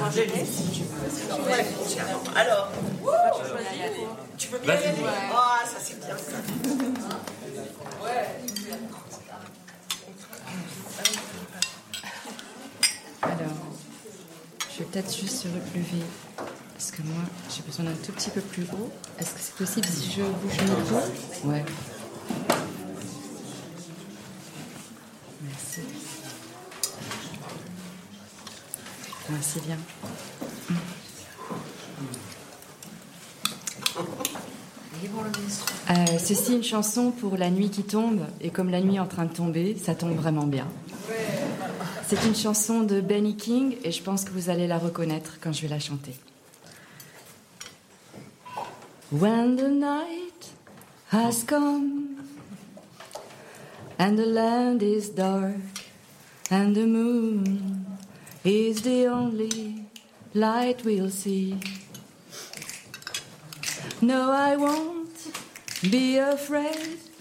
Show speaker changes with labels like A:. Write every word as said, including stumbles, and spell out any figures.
A: Alors, je laisse si tu veux. Ouais, tiens. Alors, tu peux bien y aller. Ah, ça c'est bien ça.
B: Alors, je vais peut-être juste relever, parce que moi, j'ai besoin d'un tout petit peu plus haut. Est-ce que c'est possible si je bouge le micro? Ouais. Merci. Merci bien. Euh, ceci est une chanson pour la nuit qui tombe, et comme la nuit est en train de tomber, ça tombe vraiment bien. C'est une chanson de Benny King, et je pense que vous allez la reconnaître quand je vais la chanter. When the night has come and the land is dark and the moon is the only light we'll see. No, I won't be afraid